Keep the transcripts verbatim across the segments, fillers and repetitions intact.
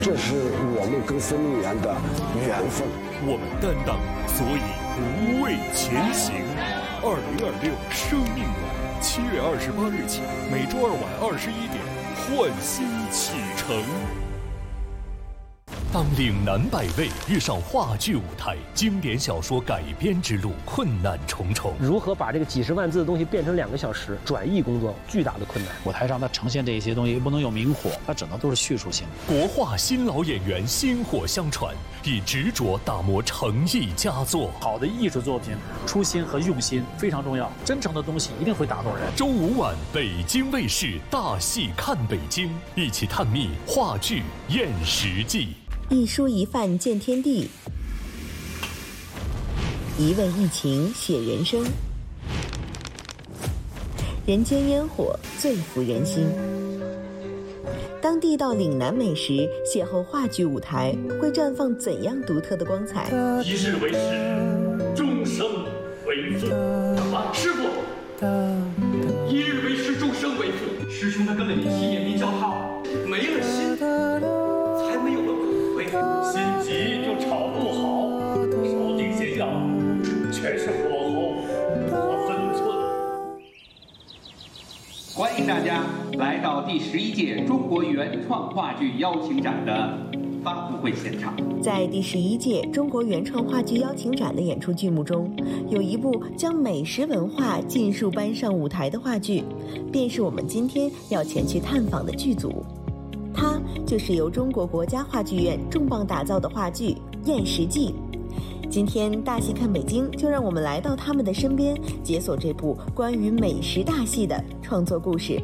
这是我们跟孙明远的缘分。 我们担当，所以不畏前行。二零二六生命晚，七月二十八日起，每周二晚二十一点，焕新启程。当岭南百味遇上话剧舞台，经典小说改编之路困难重重。 如何把这个几十万字的东西变成两个小时，转译工作巨大的困难。 舞台上它呈现这些东西不能有明火，它只能都是叙述性。 国画新老演员薪火相传，以执着打磨诚意佳作。 好的艺术作品，初心和用心非常重要，真诚的东西一定会打动人。 周五晚，北京卫视大戏看北京，一起探秘话剧《验时记》。 一书一饭见天地，一问一情写人生，人间烟火最抚人心。当地道岭南美食邂逅话剧舞台，会绽放怎样独特的光彩？ 一日为师，终生为父。啊，师傅，一日为师，终生为父。师兄他跟了你七年，您教他没了心，才没有了骨灰。心急就炒不好，烧定些药，全是火候和分寸。 欢迎大家来到第十一届中国原创话剧邀请展的发布会现场。 在第十一届中国原创话剧邀请展的演出剧目中，有一部将美食文化尽数搬上舞台的话剧，便是我们今天要前去探访的剧组。它就是由中国国家话剧院重磅打造的话剧《验时记》。今天大戏看北京，就让我们来到他们的身边，解锁这部关于美食大戏的创作故事。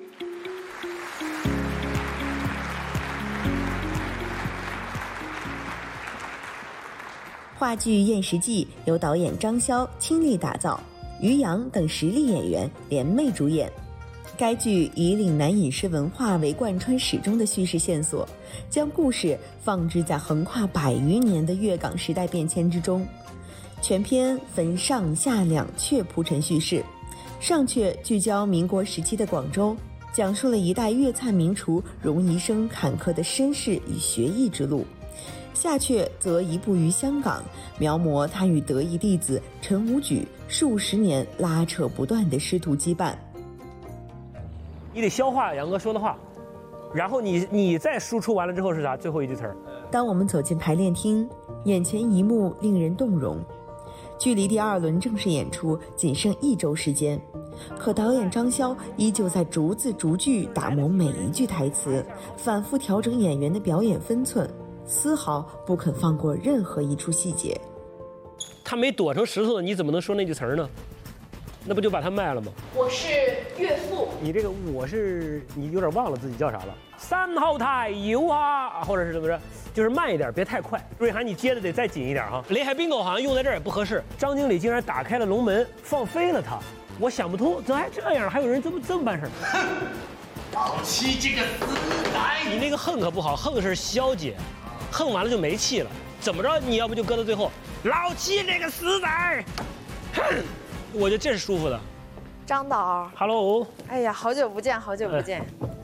话剧《验时记》由导演张潇倾力打造，于洋等实力演员联袂主演。该剧以岭南饮食文化为贯穿始终的叙事线索，将故事放置在横跨百余年的粤港时代变迁之中。全片分上下两阙铺陈叙事，上阙聚焦民国时期的广州，讲述了一代粤菜名厨荣医生坎坷的身世与学艺之路；下阙则移步于香港，描摹他与得意弟子陈无举数十年拉扯不断的师徒羁绊。 你得消化杨哥说的话，然后你你再输出完了之后是啥？最后一句词儿。 当我们走进排练厅，眼前一幕令人动容。距离第二轮正式演出仅剩一周时间，可导演张潇依旧在逐字逐句打磨每一句台词，反复调整演员的表演分寸，丝毫不肯放过任何一处细节。 他没躲成石头，你怎么能说那句词儿呢？那不就把他卖了吗？ 我是岳父。 你这个我是你有点忘了自己叫啥了？三号台有啊，或者是怎么着？就是慢一点，别太快。瑞涵，你接的得再紧一点哈。雷海滨狗好像用在这儿也不合适。张经理竟然打开了龙门，放飞了他，我想不通，怎么还这样？还有人这么这么办事儿？ 哼，老七这个死仔！ 你那个横可不好，横是消解，横完了就没气了。怎么着？你要不就搁到最后，老七这个死仔！哼。我觉得这是舒服的。 张导 ，Hello， 哎呀，好久不见，好久不见。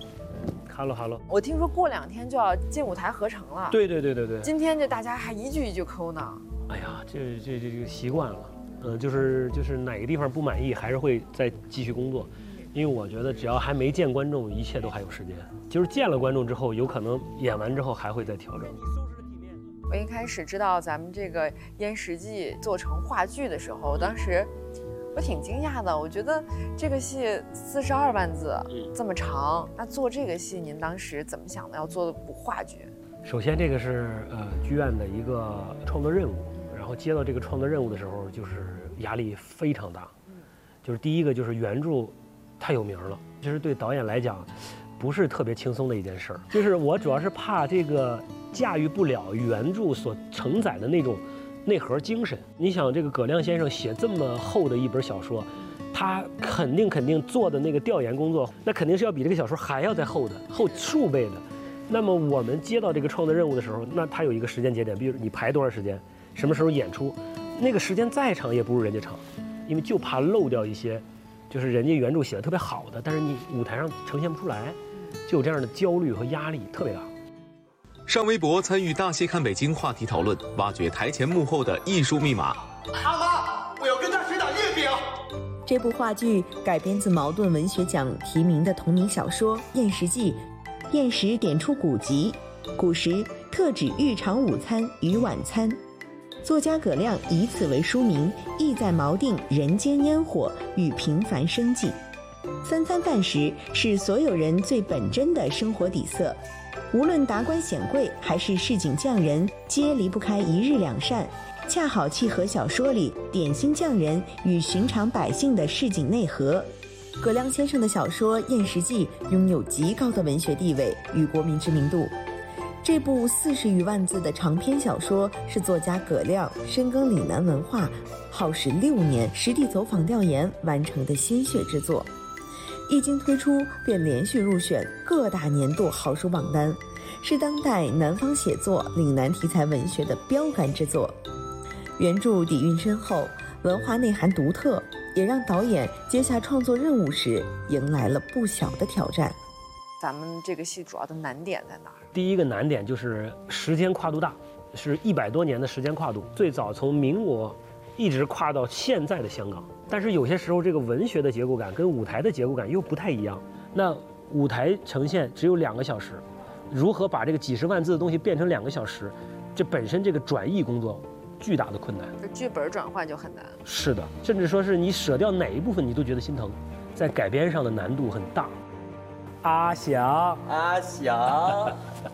Hello Hello， 我听说过两天就要进舞台合成了。 对对对对对。 今天这大家还一句一句抠呢。 哎呀，这这这个习惯了，嗯，就是就是哪个地方不满意，还是会再继续工作，因为我觉得只要还没见观众，一切都还有时间。就是见了观众之后，有可能演完之后还会再调整。 我一开始知道咱们这个《验时记》做成话剧的时候，我当时。我挺惊讶的，我觉得这个戏四十二万字，嗯，这么长，那做这个戏，您当时怎么想的？要做部话剧？ 首先，这个是呃剧院的一个创作任务，然后接到这个创作任务的时候，就是压力非常大。嗯，就是第一个就是原著太有名了，其实对导演来讲，不是特别轻松的一件事儿。就是我主要是怕这个驾驭不了原著所承载的那种。内核精神，你想这个葛亮先生写这么厚的一本小说，他肯定肯定做的那个调研工作，那肯定是要比这个小说还要再厚的，厚数倍的。那么我们接到这个创作任务的时候，那他有一个时间节点，比如你排多长时间，什么时候演出，那个时间再长也不如人家长，因为就怕漏掉一些，就是人家原著写的特别好的，但是你舞台上呈现不出来，就有这样的焦虑和压力特别大。 上微博参与大戏看北京话题讨论，挖掘台前幕后的艺术密码。 阿妈，我要跟他学打月饼。 这部话剧改编自茅盾文学奖提名的同名小说《宴食记》，宴食点出古籍，古时特指日常午餐与晚餐。作家葛亮以此为书名，意在锚定人间烟火与平凡生计。三餐饭食是所有人最本真的生活底色，无论达官显贵还是市井匠人，皆离不开一日两膳，恰好契合小说里点心匠人与寻常百姓的市井内核。葛亮先生的小说《宴食记》拥有极高的文学地位与国民知名度。这部四十余万字的长篇小说是作家葛亮深耕岭南文化，耗时六年实地走访调研完成的心血之作。一经推出便连续入选各大年度好书榜单，是当代南方写作岭南题材文学的标杆之作。原著底蕴深厚，文化内涵独特，也让导演接下创作任务时迎来了不小的挑战。 咱们这个戏主要的难点在哪儿？ 第一个难点就是时间跨度大，是一百多年的时间跨度，最早从民国一直跨到现在的香港。但是有些时候这个文学的结构感跟舞台的结构感又不太一样。那舞台呈现只有两个小时，如何把这个几十万字的东西变成两个小时，这本身这个转译工作巨大的困难。 这剧本转换就很难。 是的，甚至说是你舍掉哪一部分你都觉得心疼，在改编上的难度很大。阿翔， 阿翔，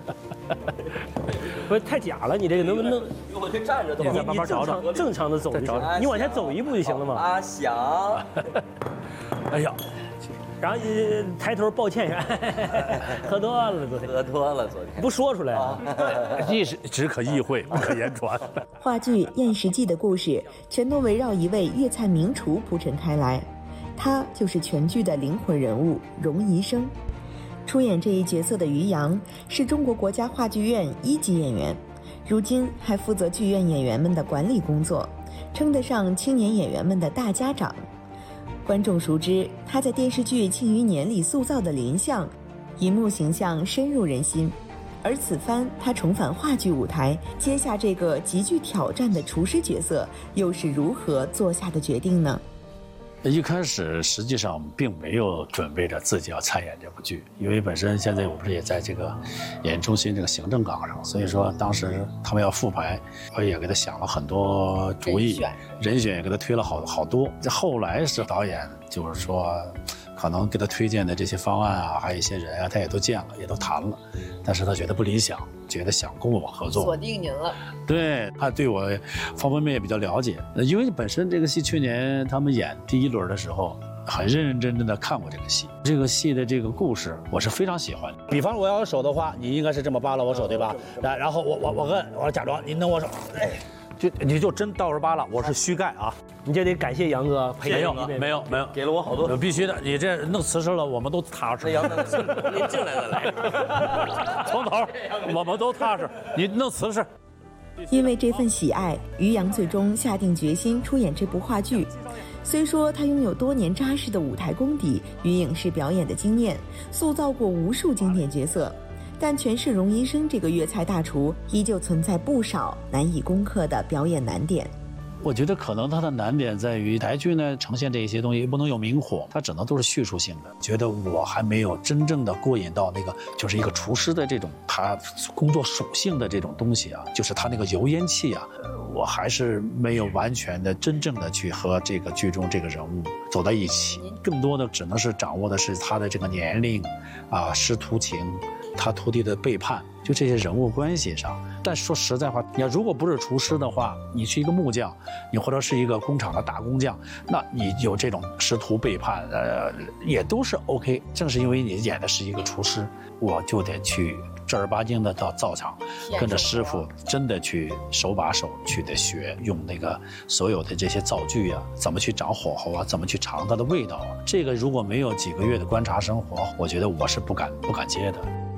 不是太假了，你这个能不能？ 我这站着都。 你你正常正常的走就行，你往前走一步就行了嘛。 阿翔， 哎呀，然后你抬头抱歉一下，喝多了昨天。 喝多了昨天。 不说出来啊， 意识只可意会，不可言传。 话剧《宴食记》的故事全都围绕一位粤菜名厨铺陈开来，他就是全剧的灵魂人物荣医生。出演这一角色的于洋是中国国家话剧院一级演员，如今还负责剧院演员们的管理工作，称得上青年演员们的大家长。观众熟知他在电视剧《庆余年》里塑造的林相，银幕形象深入人心。而此番他重返话剧舞台，接下这个极具挑战的厨师角色，又是如何做下的决定呢？ 一开始实际上并没有准备着自己要参演这部剧，因为本身现在我不是也在这个演艺中心这个行政岗上，所以说当时他们要复排，我也给他想了很多主意，人选也给他推了好好多。后来是导演就是说，可能给他推荐的这些方案啊，还有一些人啊，他也都见了，也都谈了，但是他觉得不理想，觉得想跟我合作， 锁定您了。 对，他对我方方面面也比较了解，因为本身这个戏去年他们演第一轮的时候，很认认真真的看过这个戏，这个戏的这个故事我是非常喜欢。 比方我要有手的话，你应该是这么扒拉我手，对吧？然然后我我我摁，我假装你弄我手，哎。 就你就真倒着扒拉，我是虚盖啊， 你就得感谢杨哥陪没有没有没有， 给了我好多， 必须的，你这弄瓷实了，我们都踏实。 杨哥，您进来了来， 从头我们都踏实，你弄瓷实。 因为这份喜爱，于洋最终下定决心出演这部话剧。虽说他拥有多年扎实的舞台功底与影视表演的经验，塑造过无数经典角色，但诠释荣医生这个粤菜大厨，依旧存在不少难以攻克的表演难点。 我觉得可能它的难点在于台剧呢呈现这些东西不能有明火，它只能都是叙述性的。觉得我还没有真正的过瘾到那个，就是一个厨师的这种他工作属性的这种东西啊，就是他那个油烟气啊，我还是没有完全的真正的去和这个剧中这个人物走在一起，更多的只能是掌握的是他的这个年龄啊、师徒情，他徒弟的背叛，就这些人物关系上。但说实在话，你要如果不是厨师的话，你是一个木匠，你或者是一个工厂的打工匠，那你有这种师徒背叛，呃，也都是 OK。正是因为你演的是一个厨师，我就得去正儿八经的到灶场，跟着师傅真的去手把手去的学，用那个所有的这些灶具啊，怎么去掌火候啊，怎么去尝它的味道啊。这个如果没有几个月的观察生活，我觉得我是不敢不敢接的。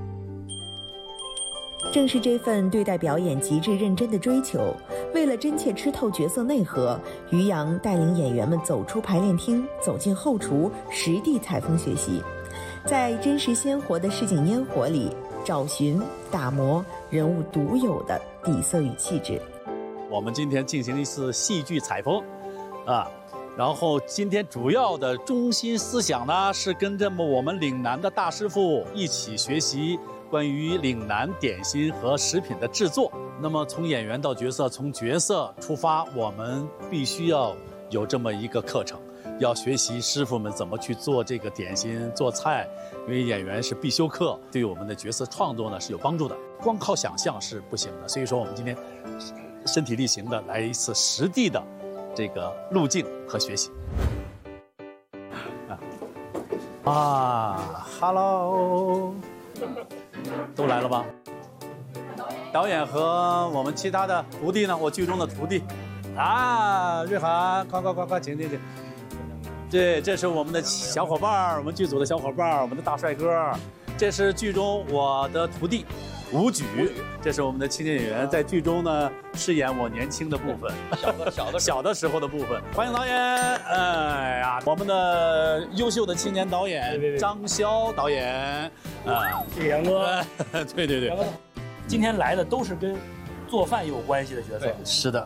正是这份对待表演极致认真的追求，为了真切吃透角色内核，于洋带领演员们走出排练厅，走进后厨，实地采风学习。在真实鲜活的市井烟火里， 找寻、打磨人物独有的底色与气质。 我们今天进行一次戏剧采风，啊，然后今天主要的中心思想呢是跟着我们岭南的大师傅一起学习关于岭南点心和食品的制作。那么从演员到角色，从角色出发，我们必须要有这么一个课程，要学习师傅们怎么去做这个点心、做菜，因为演员是必修课，对于我们的角色创作呢是有帮助的。光靠想象是不行的，所以说我们今天身体力行的来一次实地的这个路径和学习。啊 ，Hello， 都来了吗？导演和我们其他的徒弟呢？我剧中的徒弟，啊，瑞涵，快快快快，请请请。对，这是我们的小伙伴，我们剧组的小伙伴，我们的大帅哥。这是剧中我的徒弟吴举，这是我们的青年演员，在剧中呢饰演我年轻的部分， 小的小的小的时候的部分。欢迎导演，哎呀，我们的优秀的青年导演张潇导演，啊， 谢谢杨哥。 对对对， 今天来的都是跟做饭有关系的角色。 是的。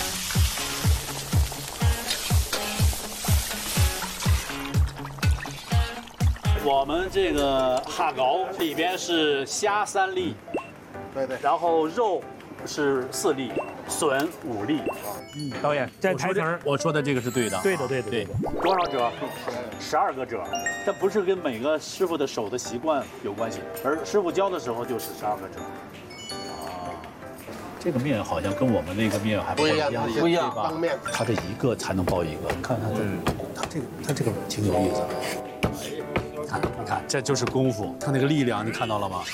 我们这个哈糕里边是虾三粒， 对对， 然后肉是四粒，笋五粒。 嗯，导演这台词儿， 我说的这个是对的。 对的，对的， 对。多少折？十二个折。这不是跟每个师傅的手的习惯有关系，而师傅教的时候就是十二个折。啊，这个面好像跟我们那个面还不一样， 不一样， 吧？它这一个才能包一个，看它这，它这个它这个挺有意思。你看，这就是功夫，他那个力量，你看到了吗？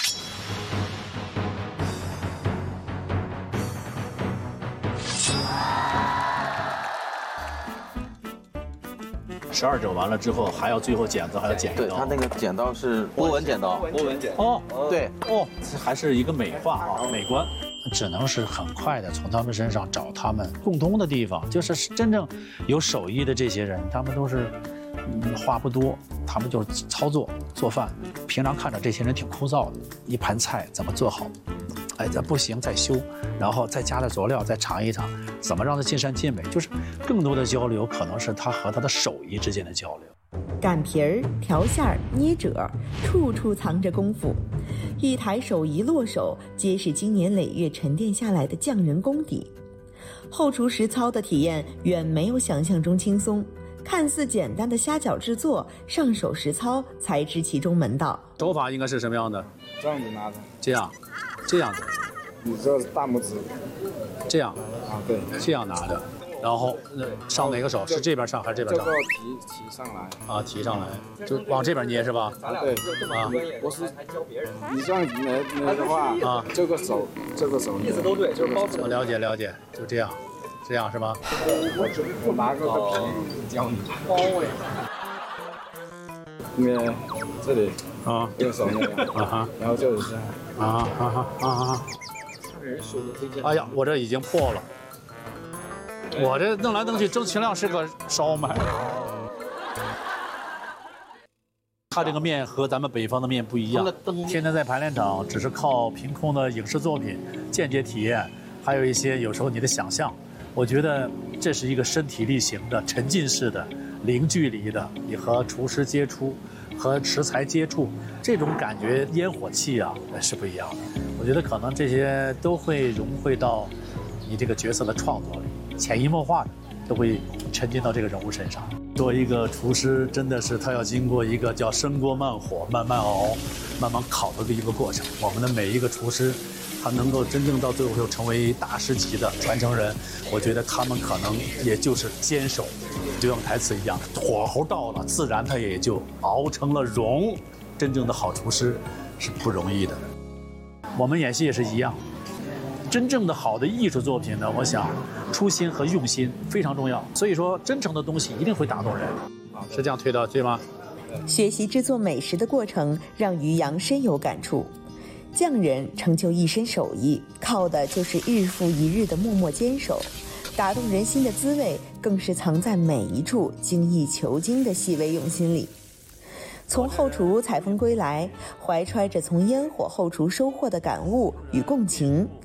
十二折完了之后，还要最后剪子还要剪一刀。 对，他那个剪刀是波纹剪刀。波纹剪刀。哦，对， 哦，这还是一个美化啊，美观。只能是很快的从他们身上找他们共通的地方，就是真正有手艺的这些人，他们都是。嗯，话不多，他们就是操作做饭。平常看着这些人挺枯燥的，一盘菜怎么做好？哎，这不行再修，然后再加点佐料，再尝一尝，怎么让它尽善尽美？就是更多的交流，可能是他和他的手艺之间的交流。 擀皮儿、调馅儿、捏褶，处处藏着功夫。一台手一落手，皆是经年累月沉淀下来的匠人功底。后厨实操的体验远没有想象中轻松。看似简单的虾饺制作，上手实操才知其中门道。 手法应该是什么样的？ 这样子拿着。 这样，这样子。 你这大拇指。 这样。 啊，对。 这样拿着，然后上哪个手？是这边上还是这边上？ 这个提提上来。 啊，提上来，就往这边捏是吧？ 对。啊，不是。你这样捏捏的话，啊，这个手，这个手。意思都对，就是包子。 我了解了解，就这样。这样是吧？ 我我拿个个皮教你包哎。捏这里啊，用手捏啊哈，然后就是这样啊哈哈啊哈。哎呀，我这已经破了。我这弄来弄去，周秦亮是个烧麦。他这个面和咱们北方的面不一样，天天在排练场只是靠凭空的影视作品间接体验，还有一些有时候你的想象。我觉得这是一个身体力行的、沉浸式的、零距离的，你和厨师接触、和食材接触，这种感觉烟火气啊是不一样的。我觉得可能这些都会融汇到你这个角色的创作里，潜移默化的都会沉浸到这个人物身上。做一个厨师，真的是他要经过一个叫生锅慢火、慢慢熬、慢慢烤的一个过程。我们的每一个厨师。他能够真正到最后成为大师级的传承人，我觉得他们可能也就是坚守，就像台词一样，火候到了，自然他也就熬成了蓉。真正的好厨师是不容易的。我们演戏也是一样，真正的好的艺术作品呢，我想初心和用心非常重要。所以说，真诚的东西一定会打动人，是这样推的，对吗？ 学习制作美食的过程让于洋深有感触。匠人成就一身手艺，靠的就是日复一日的默默坚守。打动人心的滋味，更是藏在每一处精益求精的细微用心里。 从后厨采风归来，怀揣着从烟火后厨收获的感悟与共情，